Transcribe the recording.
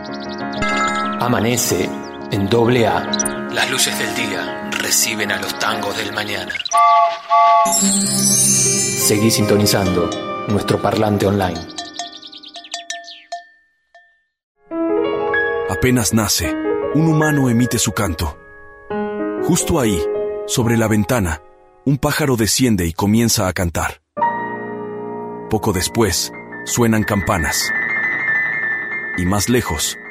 Amanece en AA. Las luces del día reciben a los tangos del mañana. Seguí sintonizando nuestro parlante online. Apenas nace, un humano emite su canto. Justo ahí, sobre la ventana, un pájaro desciende y comienza a cantar. Poco después, suenan campanas. Y más lejos,